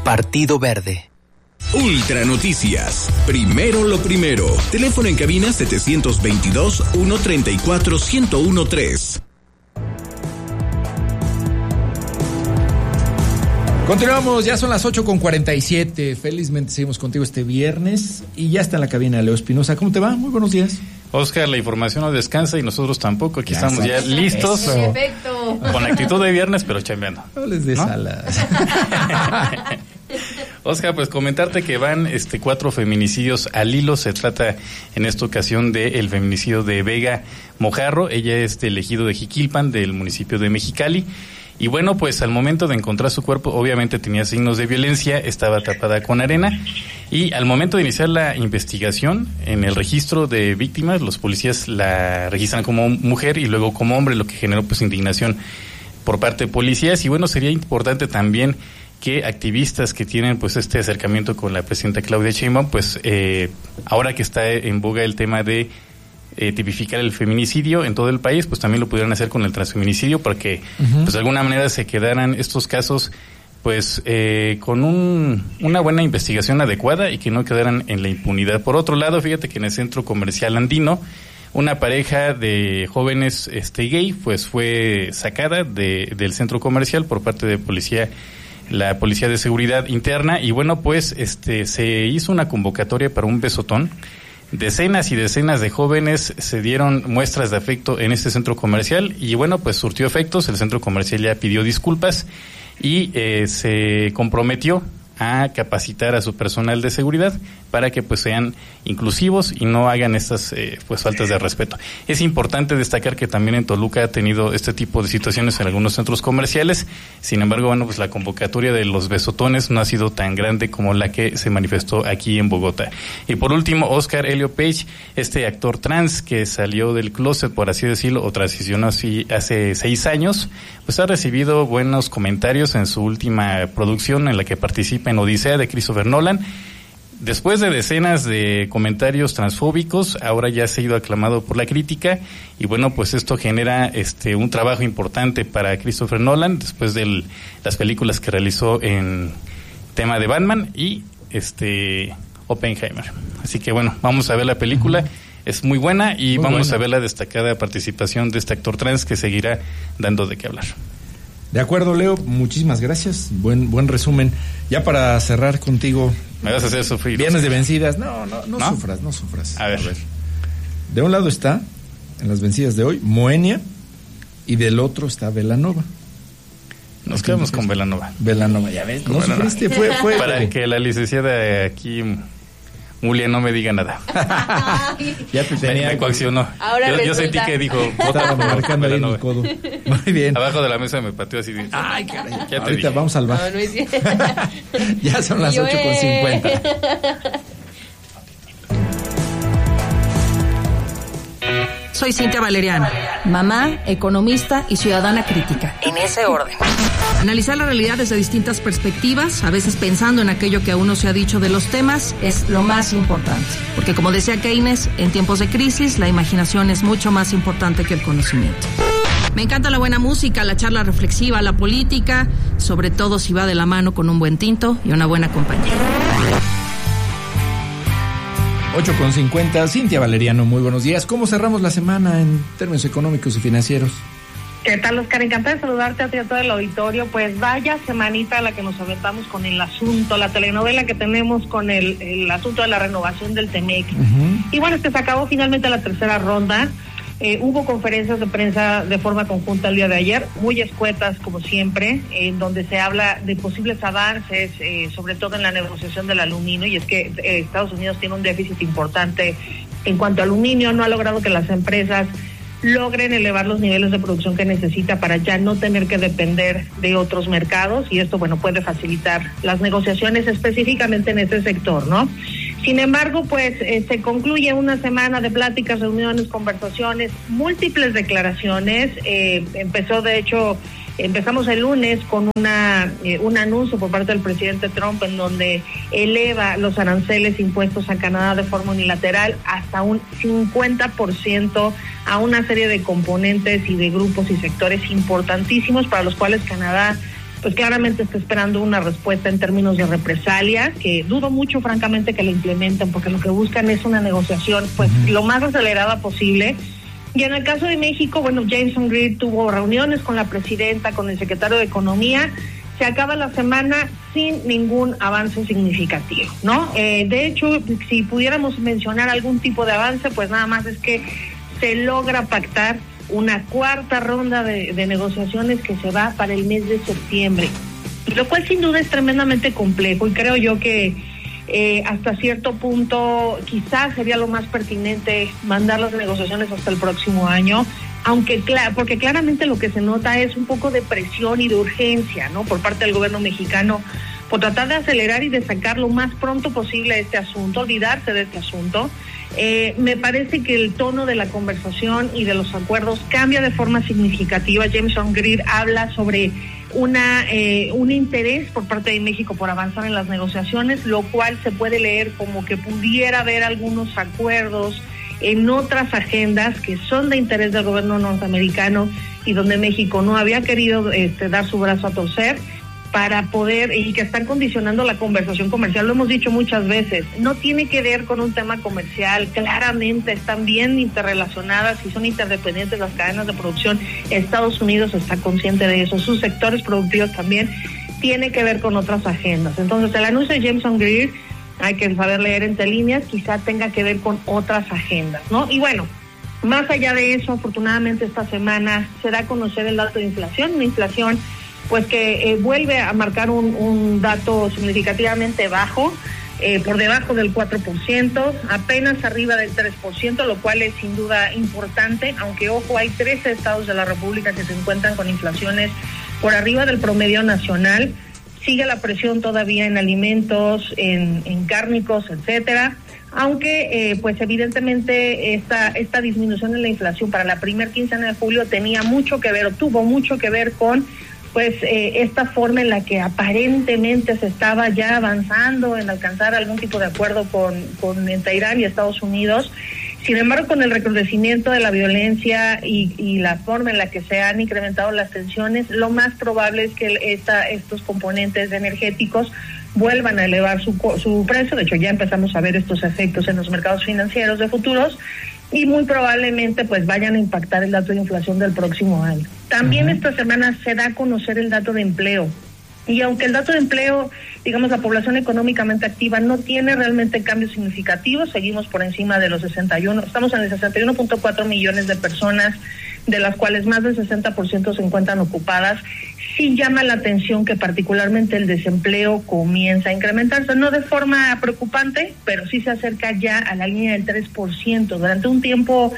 Partido Verde. Ultra Noticias. Primero lo primero. Teléfono en cabina 722-134-1013. Continuamos, ya son las 8:47. Felizmente seguimos contigo este viernes y ya está en la cabina Leo Espinosa. ¿Cómo te va? Muy buenos días. Oscar, la información no descansa y nosotros tampoco. Aquí estamos ya listos. Perfecto. Con actitud de viernes, pero chambeando. No les des alas. Oscar, pues comentarte que van 4 feminicidios al hilo. Se trata en esta ocasión del feminicidio de Vega Mojarro. Ella es del ejido de Jiquilpan, del municipio de Mexicali. Y bueno, pues al momento de encontrar su cuerpo, obviamente tenía signos de violencia, estaba tapada con arena. Y al momento de iniciar la investigación, en el registro de víctimas, los policías la registran como mujer y luego como hombre, lo que generó pues indignación por parte de policías. Y bueno, sería importante también que activistas que tienen pues este acercamiento con la presidenta Claudia Sheinbaum, pues ahora que está en boga el tema de tipificar el feminicidio en todo el país, pues también lo pudieran hacer con el transfeminicidio para que pues de alguna manera se quedaran estos casos pues con una buena investigación adecuada y que no quedaran en la impunidad. Por otro lado, fíjate que en el centro comercial andino una pareja de jóvenes gay pues fue sacada del centro comercial por parte de la Policía de Seguridad Interna y bueno, pues se hizo una convocatoria para un besotón. Decenas y decenas de jóvenes se dieron muestras de afecto en este centro comercial y bueno, pues surtió efectos. El centro comercial ya pidió disculpas y se comprometió a capacitar a su personal de seguridad para que pues sean inclusivos y no hagan estas pues faltas de respeto. Es importante destacar que también en Toluca ha tenido este tipo de situaciones en algunos centros comerciales. Sin embargo, bueno, pues la convocatoria de los besotones no ha sido tan grande como la que se manifestó aquí en Bogotá. Y por último, Oscar Helio Page, este actor trans que salió del closet, por así decirlo, o transicionó así hace 6 años, pues ha recibido buenos comentarios en su última producción en la que participa en Odisea de Christopher Nolan. Después de decenas de comentarios transfóbicos, ahora ya se ha ido aclamado por la crítica y bueno, pues esto genera un trabajo importante para Christopher Nolan después de las películas que realizó en tema de Batman y Oppenheimer. Así que bueno, vamos a ver la película. Es muy buena y vamos a ver la destacada participación de este actor trans que seguirá dando de qué hablar. De acuerdo, Leo, muchísimas gracias. Buen resumen. Ya para cerrar contigo. Me vas a hacer sufrir. Viernes de vencidas. No sufras. A ver. De un lado está, en las vencidas de hoy, Moenia, y del otro está Belanova. Nos quedamos con Belanova. Belanova, ya ves. No sufriste, fue. Para que la licenciada aquí, Mulia, no me diga nada. Ya te tenía. Me coaccionó. Yo sentí que dijo, estaba marcando ahí el codo. Muy bien. Abajo de la mesa me pateó así. Ay, caray. Ahorita vamos al bar. No es cierto. Ya son las 8:50. Soy Cintia Valeriano, mamá, economista y ciudadana crítica. En ese orden. Analizar la realidad desde distintas perspectivas, a veces pensando en aquello que aún no se ha dicho de los temas, es lo más importante. Porque como decía Keynes, en tiempos de crisis, la imaginación es mucho más importante que el conocimiento. Me encanta la buena música, la charla reflexiva, la política, sobre todo si va de la mano con un buen tinto y una buena compañía. 8:50, Cintia Valeriano, muy buenos días. ¿Cómo cerramos la semana en términos económicos y financieros? ¿Qué tal, Oscar? Encantada de saludarte a ti y a todo el auditorio. Pues vaya semanita la que nos aventamos con el asunto, la telenovela que tenemos con el asunto de la renovación del TEMEC. Y bueno, se acabó finalmente la tercera ronda. Hubo conferencias de prensa de forma conjunta el día de ayer, muy escuetas como siempre, en donde se habla de posibles avances, sobre todo en la negociación del aluminio, y es que Estados Unidos tiene un déficit importante en cuanto a aluminio, no ha logrado que las empresas logren elevar los niveles de producción que necesita para ya no tener que depender de otros mercados, y esto, bueno, puede facilitar las negociaciones específicamente en ese sector, ¿no? Sin embargo, pues se concluye una semana de pláticas, reuniones, conversaciones, múltiples declaraciones. Empezamos el lunes con un anuncio por parte del presidente Trump en donde eleva los aranceles impuestos a Canadá de forma unilateral hasta un 50% a una serie de componentes y de grupos y sectores importantísimos para los cuales Canadá pues claramente está esperando una respuesta en términos de represalia, que dudo mucho francamente que la implementen, porque lo que buscan es una negociación pues lo más acelerada posible. Y en el caso de México, bueno, Jameson Greer tuvo reuniones con la presidenta, con el secretario de Economía. Se acaba la semana sin ningún avance significativo, ¿no? De hecho, si pudiéramos mencionar algún tipo de avance, pues nada más es que se logra pactar una cuarta ronda de negociaciones que se va para el mes de septiembre, lo cual sin duda es tremendamente complejo, y creo yo que hasta cierto punto quizás sería lo más pertinente mandar las negociaciones hasta el próximo año, porque claramente lo que se nota es un poco de presión y de urgencia, ¿no?, por parte del gobierno mexicano, por tratar de acelerar y de sacar lo más pronto posible este asunto, olvidarse de este asunto. Me parece que el tono de la conversación y de los acuerdos cambia de forma significativa. Jameson Greer habla sobre un interés por parte de México por avanzar en las negociaciones, lo cual se puede leer como que pudiera haber algunos acuerdos en otras agendas que son de interés del gobierno norteamericano y donde México no había querido dar su brazo a torcer para poder, y que están condicionando la conversación comercial. Lo hemos dicho muchas veces, no tiene que ver con un tema comercial, claramente están bien interrelacionadas y son interdependientes las cadenas de producción. Estados Unidos está consciente de eso, sus sectores productivos también, tiene que ver con otras agendas. Entonces el anuncio de Jameson Greer, hay que saber leer entre líneas, quizá tenga que ver con otras agendas, ¿no? Y bueno, más allá de eso, afortunadamente esta semana se da a conocer el dato de inflación, una inflación pues que vuelve a marcar un dato significativamente bajo, por debajo del 4%, apenas arriba del 3%, lo cual es sin duda importante, aunque ojo, hay 13 estados de la República que se encuentran con inflaciones por arriba del promedio nacional. Sigue la presión todavía en alimentos, en cárnicos, etcétera, aunque pues evidentemente esta disminución en la inflación para la primera quincena de julio tenía mucho que ver, o tuvo mucho que ver con pues esta forma en la que aparentemente se estaba ya avanzando en alcanzar algún tipo de acuerdo entre Irán y Estados Unidos. Sin embargo, con el recrudecimiento de la violencia y la forma en la que se han incrementado las tensiones, lo más probable es que estos componentes energéticos vuelvan a elevar su precio. De hecho, ya empezamos a ver estos efectos en los mercados financieros de futuros, y muy probablemente pues vayan a impactar el dato de inflación del próximo año. También esta semana se da a conocer el dato de empleo. Y aunque el dato de empleo, digamos, la población económicamente activa no tiene realmente cambios significativos, seguimos por encima de los 61, estamos en el 61.4 millones de personas, de las cuales más del 60% se encuentran ocupadas. Sí llama la atención que particularmente el desempleo comienza a incrementarse, no de forma preocupante, pero sí se acerca ya a la línea del 3%. Durante un tiempo,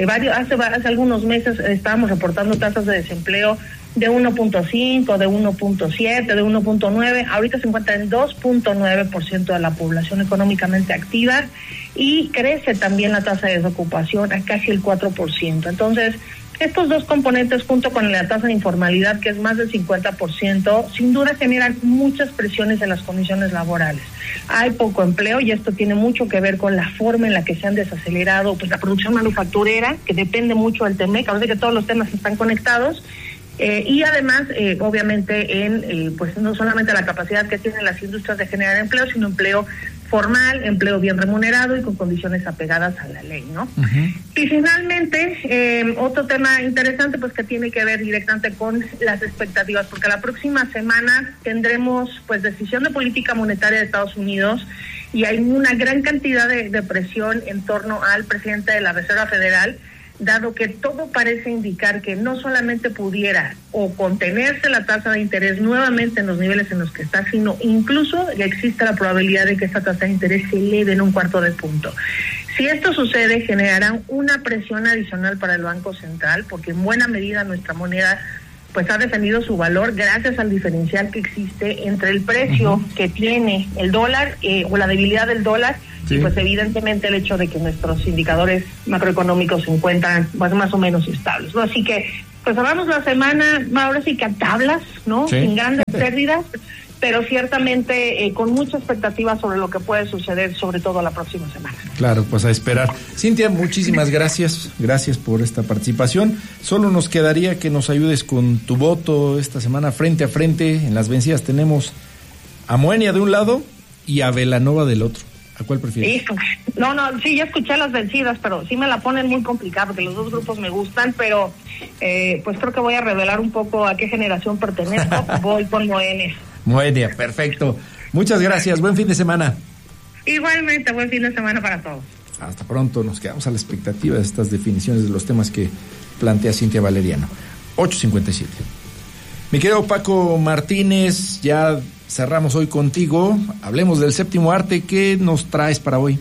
hace algunos meses estábamos reportando tasas de desempleo de 1.5, de 1.7, de 1.9, ahorita se encuentra en 2.9% de la población económicamente activa, y crece también la tasa de desocupación a casi el 4%. Entonces, estos dos componentes, junto con la tasa de informalidad, que es más del 50%, sin duda generan muchas presiones en las condiciones laborales. Hay poco empleo, y esto tiene mucho que ver con la forma en la que se han desacelerado pues la producción manufacturera, que depende mucho del TEMEC, ahora que todos los temas están conectados, y además, obviamente, pues no solamente la capacidad que tienen las industrias de generar empleo, sino empleo formal, empleo bien remunerado y con condiciones apegadas a la ley, ¿no? Y finalmente, otro tema interesante, pues que tiene que ver directamente con las expectativas, porque la próxima semana tendremos pues decisión de política monetaria de Estados Unidos, y hay una gran cantidad de presión en torno al presidente de la Reserva Federal, dado que todo parece indicar que no solamente pudiera o contenerse la tasa de interés nuevamente en los niveles en los que está, sino incluso ya existe la probabilidad de que esta tasa de interés se eleve en 1/4 punto. Si esto sucede, generará una presión adicional para el Banco Central, porque en buena medida nuestra moneda pues ha defendido su valor gracias al diferencial que existe entre el precio que tiene el dólar o la debilidad del dólar. Sí. Y pues evidentemente el hecho de que nuestros indicadores macroeconómicos se encuentran pues, más o menos estables, ¿no? Así que pues cerramos la semana ahora sí que a tablas, ¿no? Sí. Sin grandes pérdidas, pero ciertamente con mucha expectativa sobre lo que puede suceder, sobre todo la próxima semana. Claro, pues a esperar. Cintia, muchísimas gracias por esta participación. Solo nos quedaría que nos ayudes con tu voto esta semana frente a frente. En las vencidas tenemos a Moenia de un lado y a Belanova del otro. ¿A cuál prefieres? Sí, ya escuché las vencidas, pero sí me la ponen muy complicada porque los dos grupos me gustan, pero pues creo que voy a revelar un poco a qué generación pertenezco. Voy con Moenia. Moenia, perfecto. Muchas gracias, buen fin de semana. Igualmente, buen fin de semana para todos. Hasta pronto, nos quedamos a la expectativa de estas definiciones de los temas que plantea Cintia Valeriano. 8:57. Mi querido Paco Martínez, ya cerramos hoy contigo. Hablemos del séptimo arte. ¿Qué nos traes para hoy?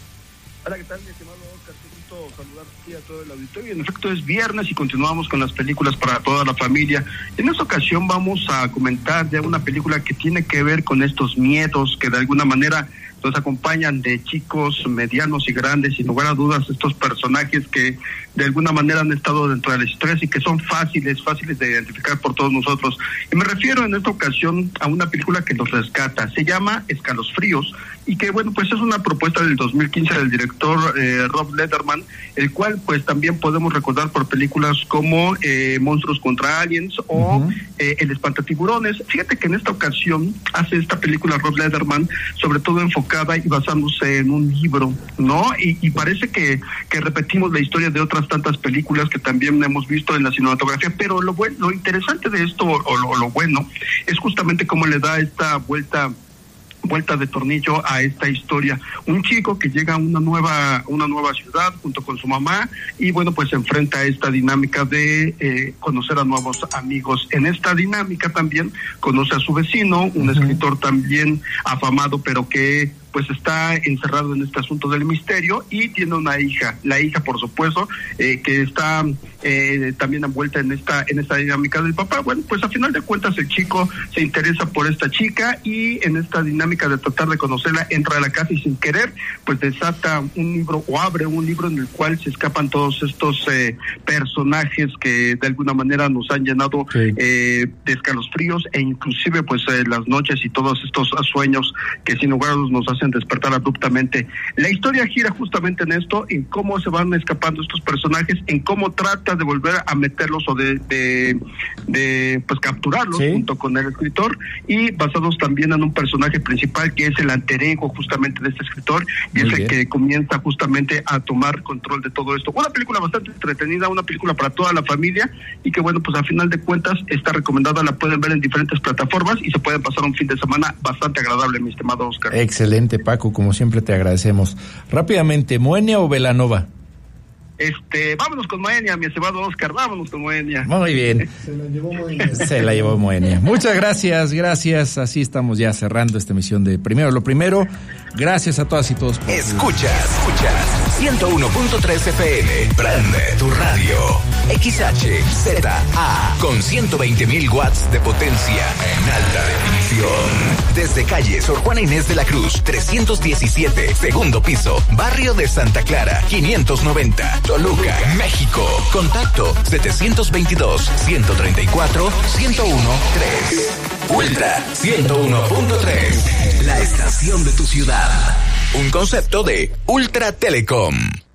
Hola, ¿qué tal, mi estimado Oscar? Qué gusto saludarte a todo el auditorio. En efecto, es viernes y continuamos con las películas para toda la familia. En esta ocasión vamos a comentar ya una película que tiene que ver con estos miedos que de alguna manera nos acompañan de chicos, medianos y grandes, sin lugar a dudas, estos personajes que de alguna manera han estado dentro del estrés y que son fáciles de identificar por todos nosotros. Y me refiero en esta ocasión a una película que los rescata. Se llama Escalofríos y que, bueno, pues es una propuesta del 2015 del director Rob Lederman, el cual pues también podemos recordar por películas como Monstruos contra Aliens o El Espantatiburones. Fíjate que en esta ocasión hace esta película Rob Lederman sobre todo enfocada y basándose en un libro, ¿no? Y parece que repetimos la historia de otras tantas películas que también hemos visto en la cinematografía, pero lo interesante de esto, o lo bueno, es justamente cómo le da esta vuelta de tornillo a esta historia. Un chico que llega a una nueva ciudad junto con su mamá y bueno, pues se enfrenta a esta dinámica de conocer a nuevos amigos. En esta dinámica también conoce a su vecino, un escritor también afamado, pero que pues está encerrado en este asunto del misterio y tiene una hija, la hija por supuesto, que está también envuelta en esta dinámica del papá. Bueno, pues a final de cuentas el chico se interesa por esta chica y en esta dinámica de tratar de conocerla entra a la casa y sin querer pues desata un libro o abre un libro en el cual se escapan todos estos personajes que de alguna manera nos han llenado de escalofríos e inclusive pues las noches y todos estos sueños que sin lugar a dudas nos hacen despertar abruptamente. La historia gira justamente en esto, en cómo se van escapando estos personajes, en cómo trata de volver a meterlos o de pues capturarlos junto con el escritor y basados también en un personaje principal que es el alter ego justamente de este escritor y es el que comienza justamente a tomar control de todo esto. Una película bastante entretenida, una película para toda la familia y que bueno, pues a final de cuentas está recomendada, la pueden ver en diferentes plataformas y se pueden pasar un fin de semana bastante agradable, mi estimado Oscar. Excelente, Paco, como siempre te agradecemos. Rápidamente, ¿Moenia o Belanova? Vámonos con Moenia, mi estimado Oscar, vámonos con Moenia. Muy bien. Se la llevó Moenia. Muchas gracias. Así estamos ya cerrando esta emisión de Primero lo Primero. Gracias a todas y todos. Escuchas 101.3 FM. Prende tu radio. XHZA con 120.000 watts de potencia en alta definición. Desde calle Sor Juana Inés de la Cruz, 317, segundo piso, barrio de Santa Clara, 590, Toluca, México. Contacto 722-134-1013. Ultra 101.3. La estación de tu ciudad. Un concepto de Ultra Telecom.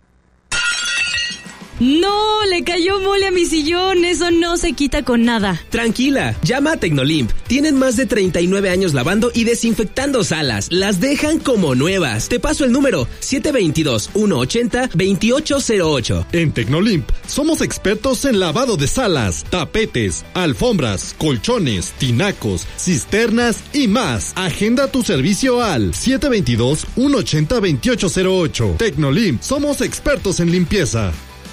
No, le cayó mole a mi sillón, eso no se quita con nada. Tranquila, llama a Tecnolimp. Tienen más de 39 años lavando y desinfectando salas. Las dejan como nuevas. Te paso el número 722-180-2808. En Tecnolimp somos expertos en lavado de salas, tapetes, alfombras, colchones, tinacos, cisternas y más. Agenda tu servicio al 722-180-2808. Tecnolimp, somos expertos en limpieza.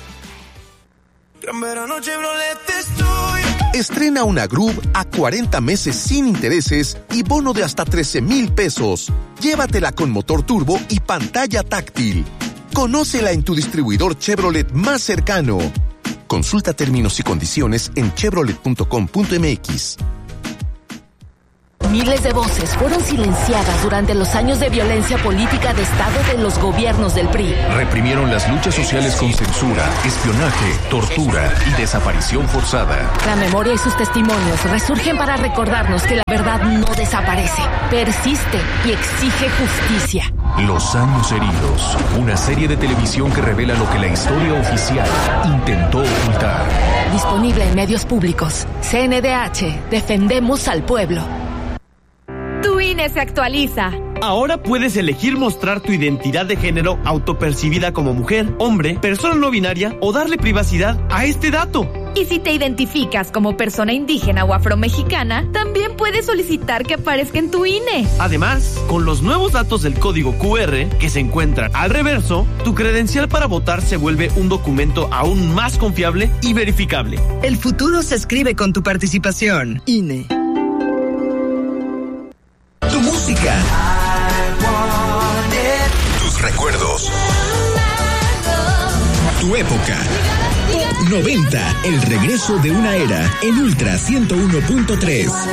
Estrena una Groove a 40 meses sin intereses y bono de hasta 13,000 pesos. Llévatela con motor turbo y pantalla táctil. Conócela en tu distribuidor Chevrolet más cercano. Consulta términos y condiciones en chevrolet.com.mx. Miles de voces fueron silenciadas durante los años de violencia política de Estado de los gobiernos del PRI. Reprimieron las luchas sociales con censura, espionaje, tortura y desaparición forzada. La memoria y sus testimonios resurgen para recordarnos que la verdad no desaparece, persiste y exige justicia. Los años heridos, una serie de televisión que revela lo que la historia oficial intentó ocultar. Disponible en medios públicos. CNDH, defendemos al pueblo. Tu INE se actualiza. Ahora puedes elegir mostrar tu identidad de género autopercibida como mujer, hombre, persona no binaria o darle privacidad a este dato. Y si te identificas como persona indígena o afromexicana, también puedes solicitar que aparezca en tu INE. Además, con los nuevos datos del código QR que se encuentran al reverso, tu credencial para votar se vuelve un documento aún más confiable y verificable. El futuro se escribe con tu participación. INE. Tu música. Tus recuerdos. Tu época. Top 90, el regreso de una era en Ultra 101.3.